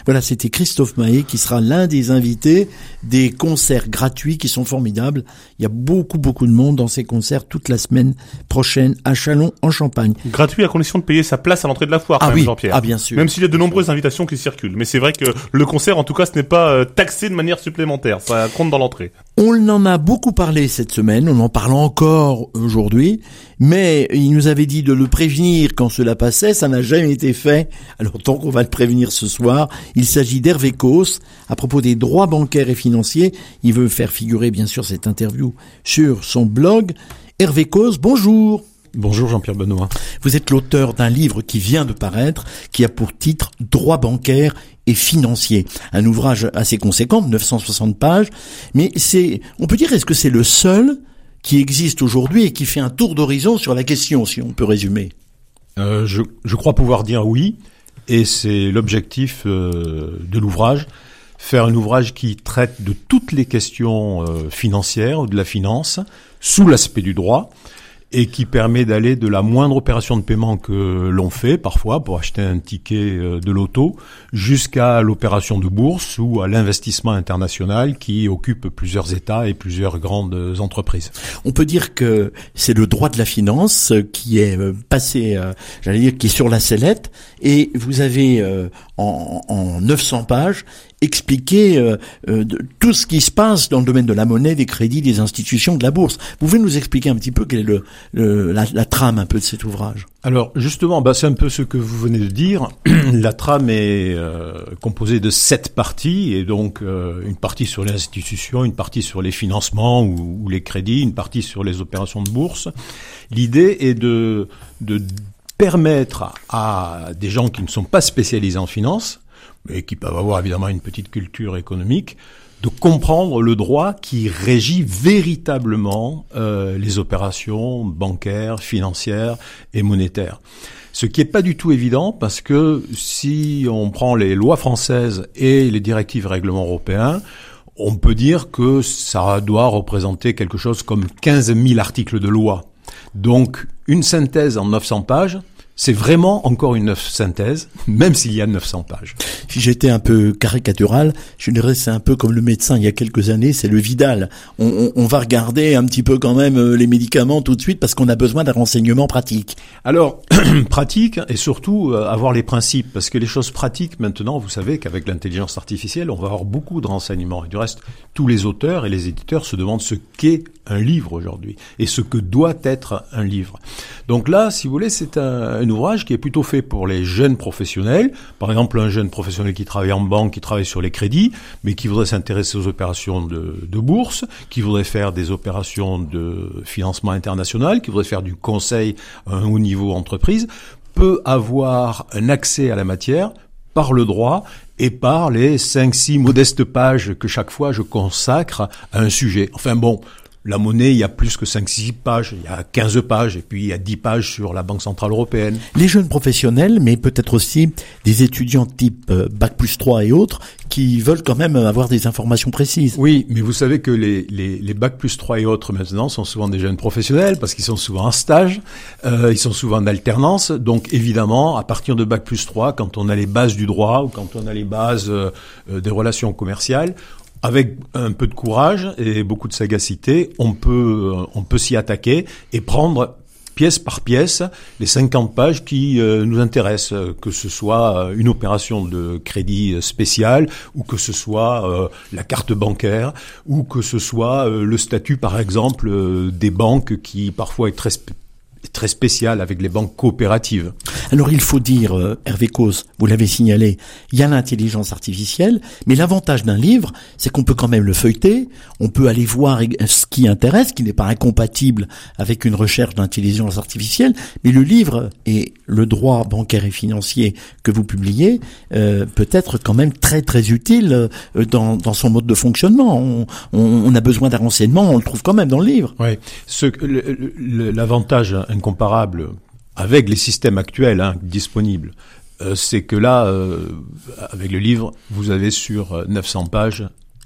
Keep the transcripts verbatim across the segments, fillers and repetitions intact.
Voilà, c'était Christophe Mahé qui sera l'un des invités des concerts gratuits qui sont formidables. Il y a beaucoup, beaucoup de monde dans ces concerts toute la semaine prochaine à Châlons en Champagne. Gratuit à condition de payer sa place à l'entrée de la foire, ah quand oui. même, Jean-Pierre. Ah bien sûr. Même s'il y a de nombreuses invitations qui circulent. Mais c'est vrai que le concert, en tout cas, ce n'est pas euh, taxé de manière supplémentaire. Ça compte dans l'entrée. On en a beaucoup parlé cette semaine, on en parle encore aujourd'hui, mais il nous avait dit de le prévenir quand cela passait, ça n'a jamais été fait. Alors tant qu'on va le prévenir ce soir, il s'agit d'Hervé Causse, à propos des droits bancaires et financiers. Il veut faire figurer bien sûr cette interview sur son blog. Hervé Causse, bonjour. Bonjour Jean-Pierre Benoît. Vous êtes l'auteur d'un livre qui vient de paraître, qui a pour titre « Droits bancaires et financiers ». Un ouvrage assez conséquent, neuf cent soixante pages, mais c'est, on peut dire, est-ce que c'est le seul qui existe aujourd'hui et qui fait un tour d'horizon sur la question, si on peut résumer? euh, je, je crois pouvoir dire oui, et c'est l'objectif euh, de l'ouvrage, faire un ouvrage qui traite de toutes les questions euh, financières ou de la finance, sous l'aspect du droit, et qui permet d'aller de la moindre opération de paiement que l'on fait, parfois, pour acheter un ticket de loto, jusqu'à l'opération de bourse ou à l'investissement international qui occupe plusieurs États et plusieurs grandes entreprises. On peut dire que c'est le droit de la finance qui est passé, euh, j'allais dire, qui est sur la sellette, et vous avez, euh, en, en neuf cents pages, expliquer euh, euh, de, tout ce qui se passe dans le domaine de la monnaie, des crédits, des institutions, de la bourse. Vous pouvez nous expliquer un petit peu quelle est le, le, la, la trame un peu de cet ouvrage? Alors justement, bah, c'est un peu ce que vous venez de dire. La trame est euh, composée de sept parties, et donc euh, une partie sur les institutions, une partie sur les financements ou, ou les crédits, une partie sur les opérations de bourse. L'idée est de, de permettre à des gens qui ne sont pas spécialisés en finance, mais qui peuvent avoir évidemment une petite culture économique, de comprendre le droit qui régit véritablement euh, les opérations bancaires, financières et monétaires. Ce qui n'est pas du tout évident, parce que si on prend les lois françaises et les directives et règlements européens, on peut dire que ça doit représenter quelque chose comme quinze mille articles de loi. Donc une synthèse en neuf cents pages, c'est vraiment encore une synthèse, même s'il y a neuf cents pages. Si j'étais un peu caricatural, je dirais c'est un peu comme le médecin il y a quelques années, c'est le Vidal. On, on, on va regarder un petit peu quand même les médicaments tout de suite parce qu'on a besoin d'un renseignement pratique. Alors, pratique et surtout euh, avoir les principes, parce que les choses pratiques maintenant, vous savez qu'avec l'intelligence artificielle, on va avoir beaucoup de renseignements. Et du reste, tous les auteurs et les éditeurs se demandent ce qu'est un livre aujourd'hui et ce que doit être un livre. Donc là, si vous voulez, c'est un, un ouvrage qui est plutôt fait pour les jeunes professionnels. Par exemple, un jeune professionnel qui travaille en banque, qui travaille sur les crédits, mais qui voudrait s'intéresser aux opérations de, de bourse, qui voudrait faire des opérations de financement international, qui voudrait faire du conseil à un haut niveau entreprise, peut avoir un accès à la matière par le droit et par les cinq six modestes pages que chaque fois je consacre à un sujet. Enfin bon, la monnaie, il y a plus que cinq six pages, il y a quinze pages, et puis il y a dix pages sur la Banque Centrale Européenne. Les jeunes professionnels, mais peut-être aussi des étudiants type Bac plus trois et autres, qui veulent quand même avoir des informations précises. Oui, mais vous savez que les, les, les Bac plus trois et autres maintenant sont souvent des jeunes professionnels, parce qu'ils sont souvent en stage, euh, ils sont souvent en alternance, donc évidemment, à partir de Bac plus trois, quand on a les bases du droit, ou quand on a les bases euh, des relations commerciales, avec un peu de courage et beaucoup de sagacité, on peut, on peut s'y attaquer et prendre pièce par pièce les cinquante pages qui euh, nous intéressent, que ce soit une opération de crédit spécial, ou que ce soit euh, la carte bancaire, ou que ce soit euh, le statut, par exemple, euh, des banques qui parfois est très spé- très spécial avec les banques coopératives. Alors il faut dire, euh, Hervé Causse, vous l'avez signalé, il y a l'intelligence artificielle, mais l'avantage d'un livre, c'est qu'on peut quand même le feuilleter, on peut aller voir ce qui intéresse, qui n'est pas incompatible avec une recherche d'intelligence artificielle, mais le livre et le droit bancaire et financier que vous publiez euh, peut être quand même très très utile euh, dans, dans son mode de fonctionnement. On, on, on a besoin d'un renseignement, on le trouve quand même dans le livre. Oui, ce, le, le, l'avantage incomparable avec les systèmes actuels hein, disponibles, euh, c'est que là, euh, avec le livre, vous avez sur neuf cents pages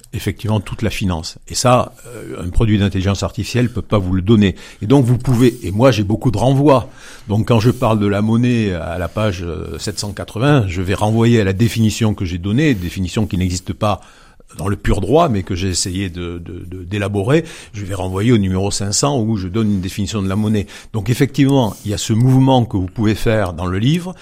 effectivement toute la finance. Et ça, euh, un produit d'intelligence artificielle peut pas vous le donner. Et donc vous pouvez, et moi j'ai beaucoup de renvois. Donc quand je parle de la monnaie à la page sept cent quatre-vingts, je vais renvoyer à la définition que j'ai donnée, définition qui n'existe pas dans le pur droit, mais que j'ai essayé de, de, de, d'élaborer. Je vais renvoyer au numéro cinq cents où je donne une définition de la monnaie. Donc effectivement, il y a ce mouvement que vous pouvez faire dans le livre,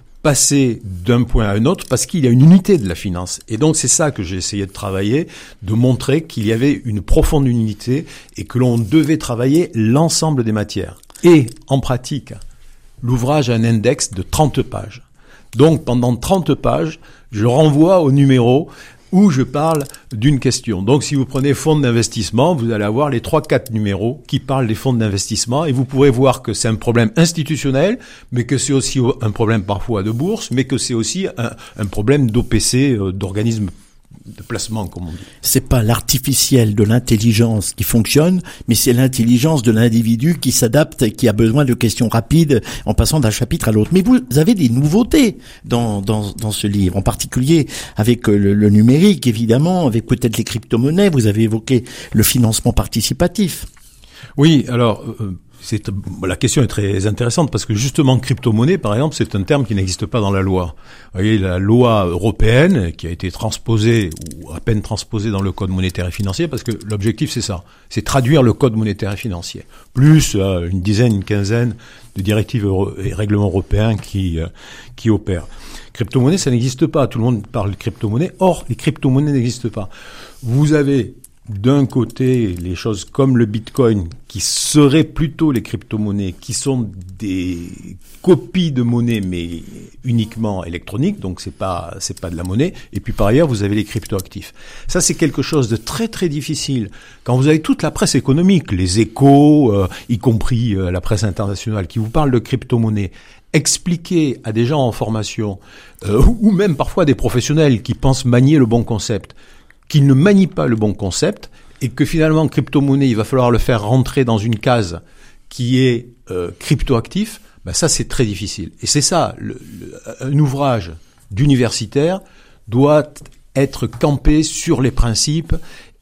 passer d'un point à un autre, parce qu'il y a une unité de la finance. Et donc c'est ça que j'ai essayé de travailler, de montrer qu'il y avait une profonde unité et que l'on devait travailler l'ensemble des matières. Et en pratique, l'ouvrage a un index de trente pages. Donc pendant trente pages, je renvoie au numéro où je parle d'une question. Donc si vous prenez fonds d'investissement, vous allez avoir les trois quatre numéros qui parlent des fonds d'investissement et vous pourrez voir que c'est un problème institutionnel, mais que c'est aussi un problème parfois de bourse, mais que c'est aussi un, un problème d'O P C, euh, d'organisme de placement, comme on dit. C'est pas l'artificiel de l'intelligence qui fonctionne, mais c'est l'intelligence de l'individu qui s'adapte et qui a besoin de questions rapides en passant d'un chapitre à l'autre. Mais vous avez des nouveautés dans, dans, dans ce livre, en particulier avec le, le numérique, évidemment, avec peut-être les crypto-monnaies. Vous avez évoqué le financement participatif. Oui, alors... Euh, C'est, la question est très intéressante parce que justement, crypto-monnaie, par exemple, c'est un terme qui n'existe pas dans la loi. Vous voyez, la loi européenne qui a été transposée ou à peine transposée dans le code monétaire et financier, parce que l'objectif c'est ça, c'est traduire le code monétaire et financier, plus euh, une dizaine, une quinzaine de directives euro- et règlements européens qui euh, qui opèrent. Crypto-monnaie, ça n'existe pas. Tout le monde parle de crypto-monnaie. Or, les crypto-monnaies n'existent pas. Vous avez d'un côté, les choses comme le Bitcoin, qui seraient plutôt les crypto-monnaies, qui sont des copies de monnaie, mais uniquement électroniques, donc c'est pas, c'est pas de la monnaie. Et puis par ailleurs, vous avez les crypto-actifs. Ça, c'est quelque chose de très très difficile. Quand vous avez toute la presse économique, les échos, euh, y compris euh, la presse internationale, qui vous parle de crypto-monnaies, expliquer à des gens en formation, euh, ou même parfois des professionnels qui pensent manier le bon concept, qu'ils ne manient pas le bon concept et que finalement, crypto-monnaie, il va falloir le faire rentrer dans une case qui est euh, crypto-actif, ben ça, c'est très difficile. Et c'est ça, le, le, un ouvrage d'universitaire doit être campé sur les principes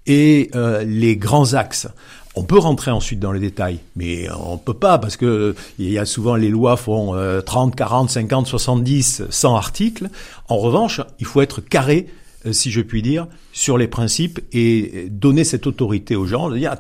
et euh, les grands axes. On peut rentrer ensuite dans les détails, mais on peut pas parce que il y a souvent les lois font euh, trente, quarante, cinquante, soixante-dix, cent articles. En revanche, il faut être carré, si je puis dire, sur les principes et donner cette autorité aux gens, de dire